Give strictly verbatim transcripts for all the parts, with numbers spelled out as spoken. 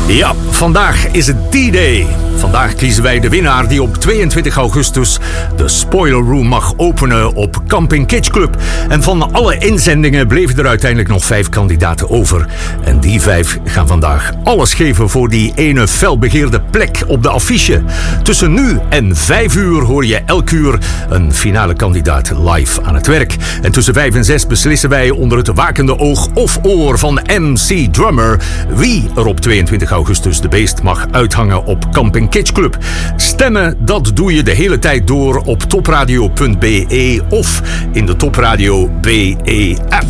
Ja, vandaag is het D-Day. Vandaag kiezen wij de winnaar die op tweeëntwintig augustus de Spoiler Room mag openen op Camping Kitsch Club. En van alle inzendingen bleven er uiteindelijk nog vijf kandidaten over. En die vijf gaan vandaag alles geven voor die ene felbegeerde plek op de affiche. Tussen nu en vijf uur hoor je elk uur een finale kandidaat live aan het werk. En tussen vijf en zes beslissen wij onder het wakende oog of oor van M C Drummer wie er op tweeëntwintig augustus de beest mag uithangen op Camping Kitsch Club. Stemmen, dat doe je de hele tijd door op topradio punt b e of in de Topradio B E app.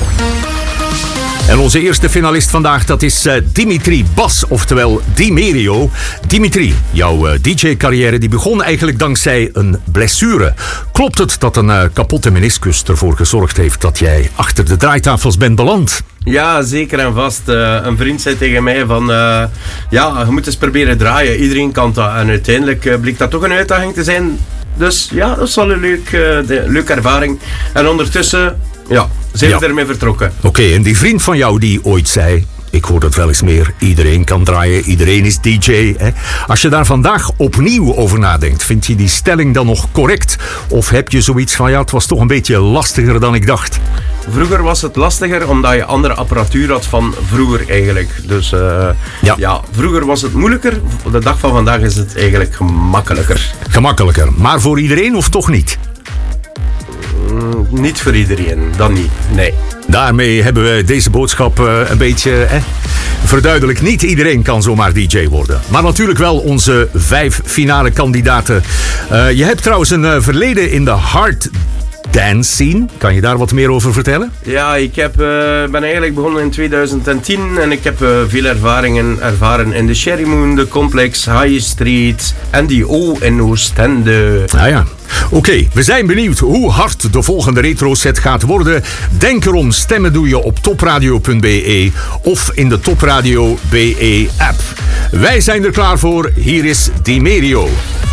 En onze eerste finalist vandaag, dat is uh, Dimitri Bas, oftewel Dimerio. Dimitri, jouw uh, D J-carrière die begon eigenlijk dankzij een blessure. Klopt het dat een uh, kapotte meniscus ervoor gezorgd heeft dat jij achter de draaitafels bent beland? Ja, zeker en vast. Uh, een vriend zei tegen mij van... Uh, ja, je moet eens proberen draaien. Iedereen kan dat. En uiteindelijk uh, bleek dat toch een uitdaging te zijn. Dus ja, dat is wel een leuk, uh, de, leuke ervaring. En ondertussen... Ja, zijn we ja. ermee vertrokken. Oké, okay, en die vriend van jou die ooit zei... Ik hoor dat wel eens meer. Iedereen kan draaien. Iedereen is D J. Hè? Als je daar vandaag opnieuw over nadenkt... vind je die stelling dan nog correct? Of heb je zoiets van... ja, het was toch een beetje lastiger dan ik dacht? Vroeger was het lastiger omdat je andere apparatuur had van vroeger eigenlijk. Dus uh, ja. ja, vroeger was het moeilijker. De dag van vandaag is het eigenlijk gemakkelijker. Gemakkelijker. Maar voor iedereen of toch niet? Mm, niet voor iedereen. Dan niet. Nee. Daarmee hebben we deze boodschap uh, een beetje eh, verduidelijk. Niet iedereen kan zomaar D J worden. Maar natuurlijk wel onze vijf finale kandidaten. Uh, je hebt trouwens een uh, verleden in de hard dance scene. Kan je daar wat meer over vertellen? Ja, ik heb, uh, ben eigenlijk begonnen in tweeduizend tien en ik heb uh, veel ervaringen ervaren in de Cherry Moon, de Complex, High Street en die O in Oostende. Ah ja. Oké, okay, we zijn benieuwd hoe hard de volgende retro-set gaat worden. Denk erom, stemmen doe je op topradio punt b e of in de Topradio B E app. Wij zijn er klaar voor. Hier is Dimerio.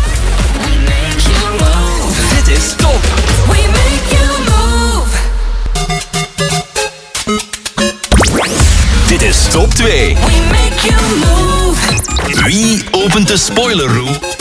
Dit is Top. We make you move. Dit is Top twee. We make you move. Wie opent de Spoiler Room?